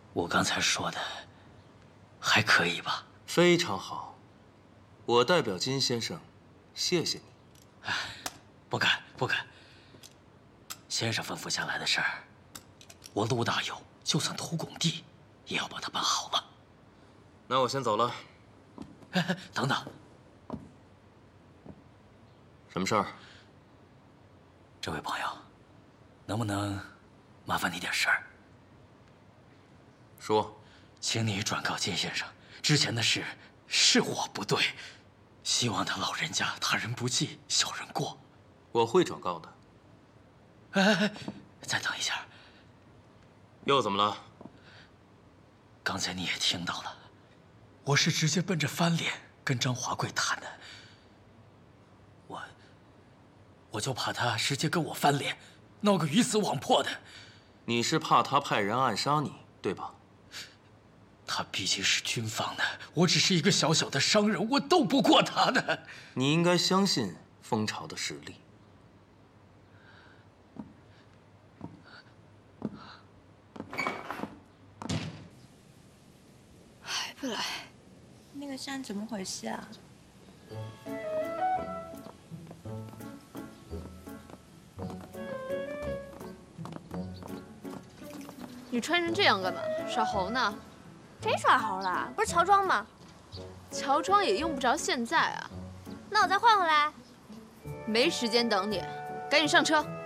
我刚才说的还可以吧？ 非常好，我代表金先生，谢谢你。 哎，不敢不敢。先生吩咐下来的事儿，我陆大有就算偷拱地，也要把它办好了。 那我先走了。 哎，等等， 什么事儿？ 这位朋友，能不能麻烦你点事儿？ 说。 请你转告金先生，之前的事是我不对，希望他老人家他人不计，小人过。 我会转告的。 哎，再等一下。 又怎么了？ 刚才你也听到了，我是直接奔着翻脸跟张华贵谈的。我就怕他直接跟我翻脸，闹个鱼死网破的。 你是怕他派人暗杀你，对吧？ 他毕竟是军方的，我只是一个小小的商人，我斗不过他的。 你应该相信蜂巢的实力。 还不来？那个山怎么回事啊？ 你穿成这样干嘛？耍猴呢？ 谁耍猴了？不是乔装吗？ 乔装也用不着现在啊。 那我再换回来。 没时间等你，赶紧上车。